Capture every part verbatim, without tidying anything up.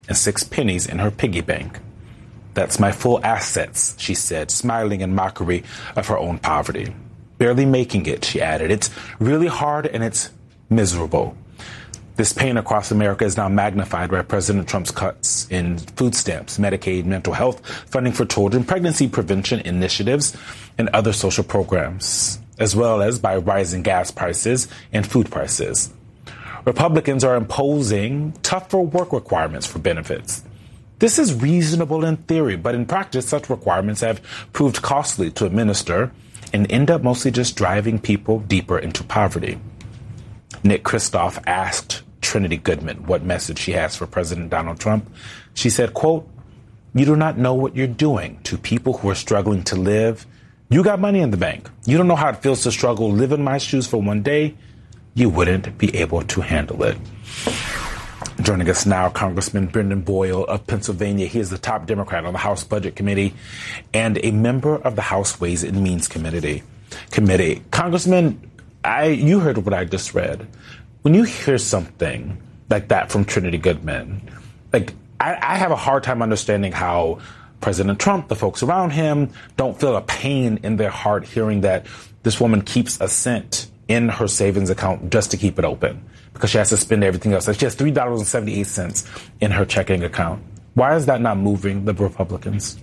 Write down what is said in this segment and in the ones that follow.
and six pennies in her piggy bank. That's my full assets, she said, smiling in mockery of her own poverty. Barely making it, she added. It's really hard and it's miserable. This pain across America is now magnified by President Trump's cuts in food stamps, Medicaid, mental health, funding for children, pregnancy prevention initiatives, and other social programs, as well as by rising gas prices and food prices. Republicans are imposing tougher work requirements for benefits. This is reasonable in theory, but in practice, such requirements have proved costly to administer and end up mostly just driving people deeper into poverty. Nick Kristof asked Trinity Goodman what message she has for President Donald Trump. She said, quote, "You do not know what you're doing to people who are struggling to live. You got money in the bank. You don't know how it feels to struggle, live in my shoes for one day. You wouldn't be able to handle it." Joining us now, Congressman Brendan Boyle of Pennsylvania. He is the top Democrat on the House Budget Committee and a member of the House Ways and Means Committee. Committee. Congressman, I you heard what I just read. When you hear something like that from Trinity Goodman, like I, I have a hard time understanding how President Trump, the folks around him, don't feel a pain in their heart hearing that this woman keeps a cent in her savings account just to keep it open because she has to spend everything else. She has three dollars and seventy-eight cents in her checking account. Why is that not moving the Republicans?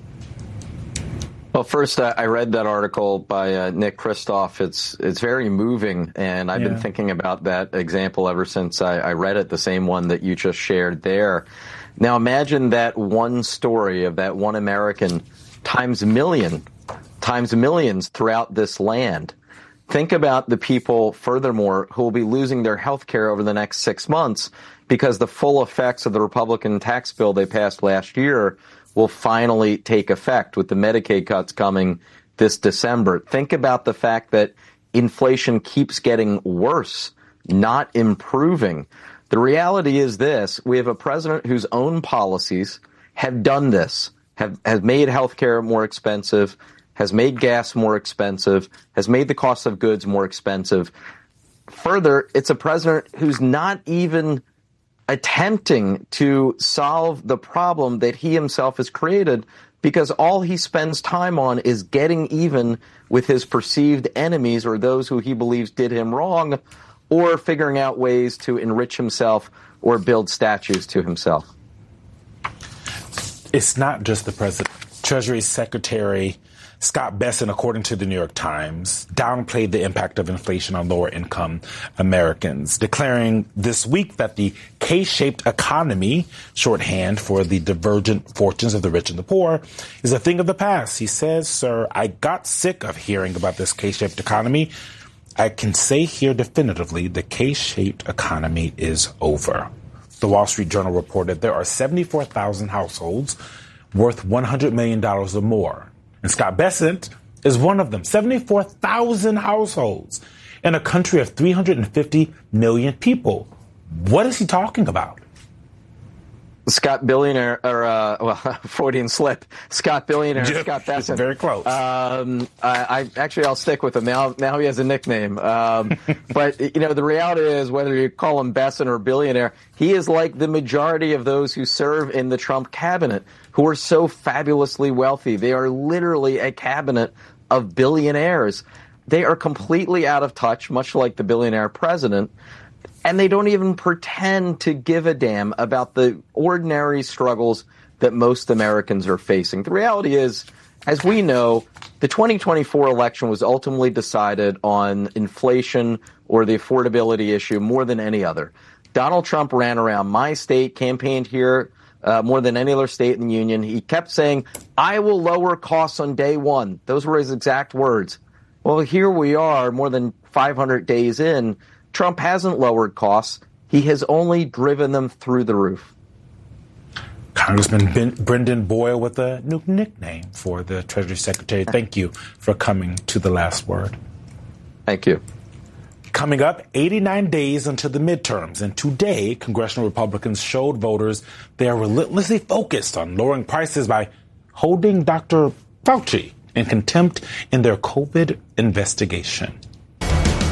Well, first, uh, I read that article by uh, Nick Kristof. It's it's very moving, and I've yeah. been thinking about that example ever since I, I read it, the same one that you just shared there. Now, imagine that one story of that one American times a million, times millions throughout this land. Think about the people, furthermore, who will be losing their health care over the next six months because the full effects of the Republican tax bill they passed last year will finally take effect with the Medicaid cuts coming this December. Think about the fact that inflation keeps getting worse, not improving. The reality is this. We have a president whose own policies have done this, have, have made healthcare more expensive, has made gas more expensive, has made the cost of goods more expensive. Further, it's a president who's not even attempting to solve the problem that he himself has created because all he spends time on is getting even with his perceived enemies or those who he believes did him wrong, or figuring out ways to enrich himself or build statues to himself. It's not just the president. Treasury Secretary Scott Bessent, according to the New York Times, downplayed the impact of inflation on lower-income Americans, declaring this week that the K-shaped economy, shorthand for the divergent fortunes of the rich and the poor, is a thing of the past. He says, "Sir, I got sick of hearing about this K-shaped economy. I can say here definitively the K-shaped economy is over." The Wall Street Journal reported there are seventy-four thousand households worth one hundred million dollars or more. And Scott Bessent is one of them. seventy-four thousand households in a country of three hundred fifty million people. What is he talking about? Scott Billionaire, or uh, well, Freudian slip. Scott Billionaire, yeah, Scott Bessent. Very close. Um, I, I actually, I'll stick with him now. Now he has a nickname. Um, but you know, the reality is, whether you call him Bessent or Billionaire, he is like the majority of those who serve in the Trump cabinet, who are so fabulously wealthy. They are literally a cabinet of billionaires. They are completely out of touch, much like the billionaire president. And they don't even pretend to give a damn about the ordinary struggles that most Americans are facing. The reality is, as we know, the twenty twenty-four election was ultimately decided on inflation or the affordability issue more than any other. Donald Trump ran around my state, campaigned here uh, more than any other state in the union. He kept saying, "I will lower costs on day one." Those were his exact words. Well, here we are more than five hundred days in. Trump hasn't lowered costs. He has only driven them through the roof. Congressman ben, Brendan Boyle with a new nickname for the Treasury Secretary. Thank you for coming to The Last Word. Thank you. Coming up, eighty-nine days until the midterms, and today, congressional Republicans showed voters they are relentlessly focused on lowering prices by holding Doctor Fauci in contempt in their COVID investigation.